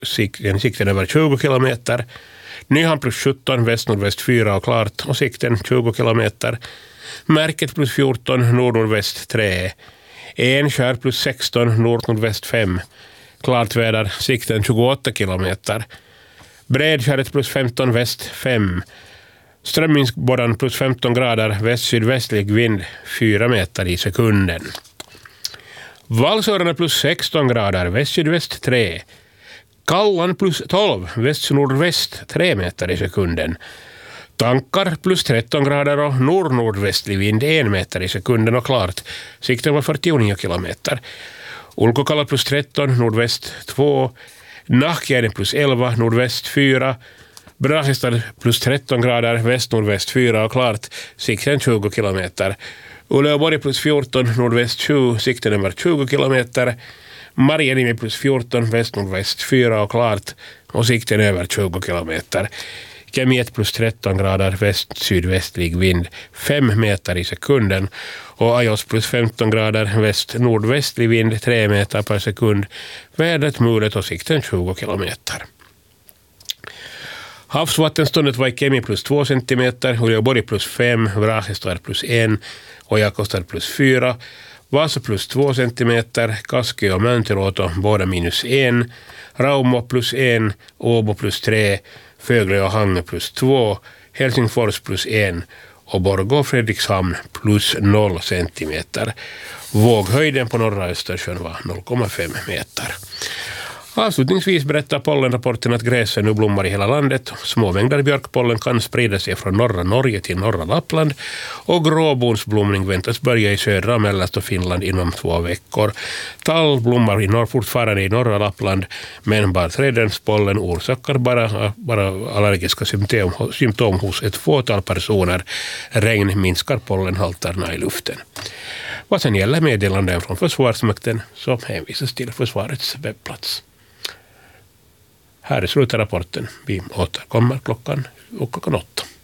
sikten över 20 kilometer. Nyhamn plus 17, väst-nordväst 4 och klart och sikten 20 kilometer. Märket plus 14, nord-nordväst 3. Enskär plus 16, nord-nordväst 5. Klart väder, sikten 28 kilometer. Bredskäret plus 15, väst 5. Strömmingsborran plus 15 grader, väst-sydvästlig vind 4 meter i sekunden. Valsöarna plus 16 grader, väst-sydväst 3. Kallan plus 12, väst-nordväst 3 meter i sekunden. Tankar plus 13 grader och nord-nordvästlig vind 1 meter i sekunden och klart. Sikten var 49 kilometer. Ulkokalla plus 13, nordväst 2. Nahkjärni plus 11, nordväst 4. Brahistad plus 13 grader, väst-nordväst 4 och klart. Sikten 20 kilometer. Uleåborg plus 14, nordväst 7, sikten över 20 kilometer. Marjaniemi plus 14, väst-nordväst 4 och klart. Och sikten över 20 kilometer. Kemiet plus 13 grader, väst-sydvästlig vind 5 meter i sekunden. Och Ajos plus 15 grader, väst-nordvästlig vind 3 meter per sekund. Vädret mulet och sikten 20 kilometer. Havsvattenståndet var i Kemi plus 2 centimeter, Uleåborg plus 5, Brahistad plus 1 och Jakobstad plus 4. Vasa plus 2 centimeter, Kaskö och Möntiluoto båda minus 1. Raumo plus 1, Åbo plus 3, Fögle och Hangö plus 2, Helsingfors plus 1 och Borgå och Fredrikshamn plus 0 centimeter. Våghöjden på norra Östersjön var 0,5 meter. Avslutningsvis berättar pollenrapporten att gräsen nu blommar i hela landet. Små mängder björkpollen kan sprida sig från norra Norge till norra Lappland och gråbonsblomning väntas börja i södra och mellersta Finland inom 2 veckor. Tall blommar fortfarande i norra Lappland, men barrträdens pollen orsakar bara allergiska symptom hos ett fåtal personer. Regn minskar pollenhalterna i luften. Vad sen gäller meddelanden från Försvarsmakten så hänvisas till försvarets webbplats. Här är slutrapporten. Vi återkommer klockan 8.